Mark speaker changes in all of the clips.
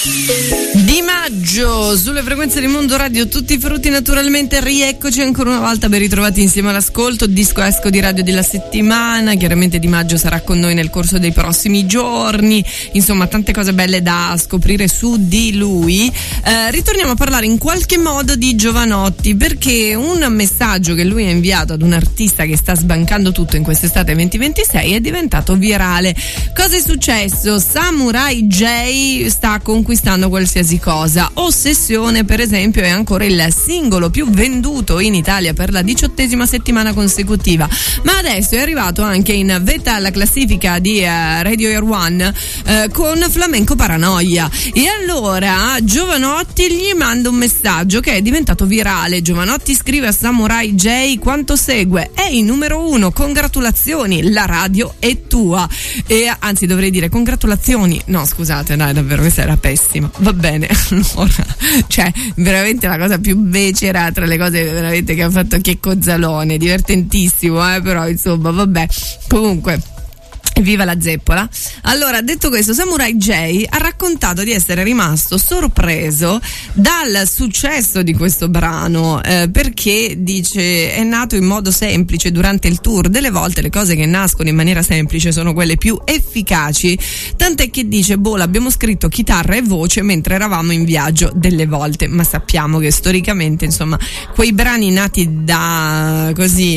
Speaker 1: Di Maggio sulle frequenze di Mondo Radio, tutti i frutti naturalmente. Rieccoci ancora una volta, ben ritrovati insieme all'ascolto. Disco esco di radio della settimana. Chiaramente Di Maggio sarà con noi nel corso dei prossimi giorni, insomma tante cose belle da scoprire su di lui. Ritorniamo a parlare in qualche modo di Jovanotti, perché un messaggio che lui ha inviato ad un artista che sta sbancando tutto in quest'estate 2026 è diventato virale. Cosa è successo? Samurai J sta conquistando qualsiasi cosa. Ossessione, per esempio, è ancora il singolo più venduto in Italia per la 18ª settimana consecutiva, ma adesso è arrivato anche in vetta alla classifica di Radio Air One con Flamenco Paranoia. E allora Jovanotti gli manda un messaggio che è diventato virale. Jovanotti scrive a Samurai J quanto segue: è il numero 1, congratulazioni, la radio è tua. E anzi dovrei dire congratulazioni, no scusate, dai, davvero questa era pessima. Va bene, allora, cioè veramente la cosa più becera tra le cose veramente che ha fatto Checco Zalone, divertentissimo, però insomma vabbè, comunque viva la zeppola. Allora, detto questo, Samurai J ha raccontato di essere rimasto sorpreso dal successo di questo brano, perché dice è nato in modo semplice durante il tour. Delle volte le cose che nascono in maniera semplice sono quelle più efficaci, tant'è che dice l'abbiamo scritto chitarra e voce mentre eravamo in viaggio delle volte, ma sappiamo che storicamente insomma quei brani nati da così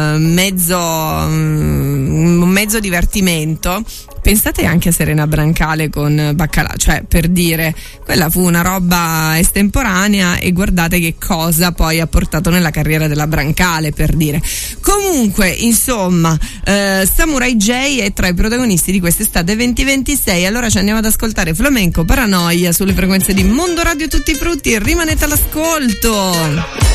Speaker 1: mezzo divertimento. Pensate anche a Serena Brancale con Baccalà, cioè per dire, quella fu una roba estemporanea e guardate che cosa poi ha portato nella carriera della Brancale, per dire. Comunque, insomma, Samurai J è tra i protagonisti di quest'estate 2026. Allora ci andiamo ad ascoltare Flamenco Paranoia sulle frequenze di Mondo Radio Tutti i Frutti. Rimanete all'ascolto.